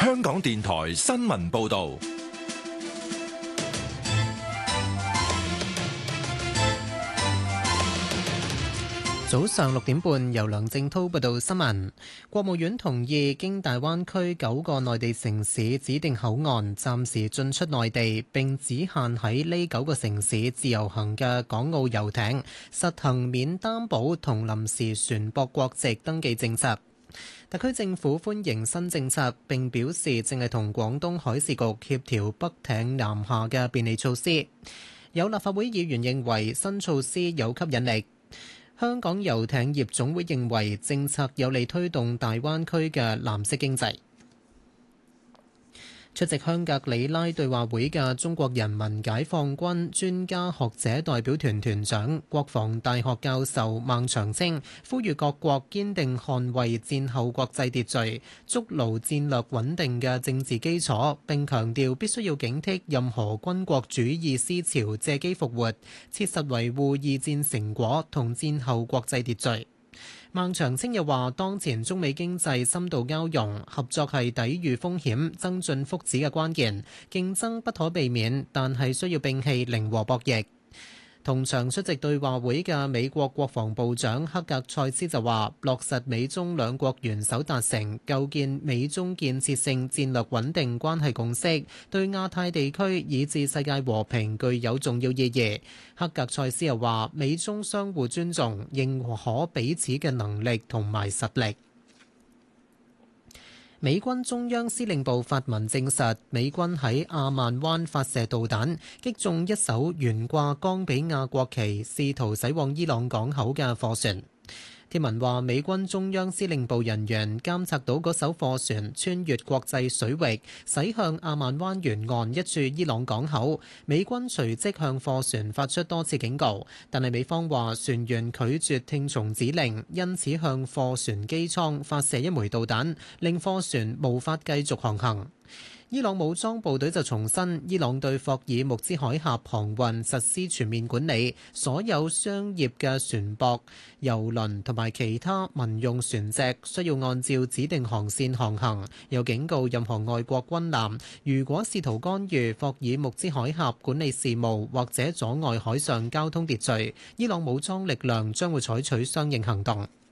香港電台新聞報道。 早上6點半，由梁正滔報道新聞。國務院同意經大灣區9個內地城市指定口岸暫時進出內地，並只限喺呢9個城市自由行嘅港澳遊艇，實行免擔保同臨時船舶國籍登記政策。特區政府歡迎新政策，並表示正係同廣東海事局協調北艇南下嘅便利措施。有立法會議員認為新措施有吸引力。香港遊艇業總會認為政策有利推動大灣區嘅藍色經濟。出席香格里拉對話會嘅中國人民解放軍專家學者代表團團長、國防大學教授孟長青呼籲各國堅定捍衛戰後國際秩序，築牢戰略穩定嘅政治基礎，並強調必須要警惕任何軍國主義思潮借機復活，切實維護二戰成果同戰後國際秩序。孟長青又話，當前中美經濟深度交融，合作係抵禦風險、增進福祉嘅關鍵，競爭不可避免，但係需要摒棄零和博弈。同場出席對話會嘅美國國防部長克格塞斯就話，落實美中兩國元首達成構建美中建設性戰略穩定關係共識，對亞太地區以至世界和平具有重要意義。克格塞斯又話，美中相互尊重，認可彼此嘅能力同埋實力。美軍中央司令部發文證實，美軍喺阿曼灣發射導彈，擊中一艘懸掛岡比亞國旗、試圖駛往伊朗港口嘅貨船。貼文話，美軍中央司令部人員監察到嗰艘貨船穿越國際水域，駛向阿曼灣沿岸一處伊朗港口。美軍隨即向貨船發出多次警告，但係美方話船員拒絕聽從指令，因此向貨船機艙發射一枚導彈，令貨船無法繼續航行。伊朗武裝部隊就重申，伊朗對霍爾木茲海峽航運實施全面管理，所有商業嘅船舶、郵輪同埋其他民用船隻需要按照指定航線航行。又警告任何外國軍艦，如果試圖干預霍爾木茲海峽管理事務或者阻礙海上交通秩序，伊朗武裝力量將會採取相應行動。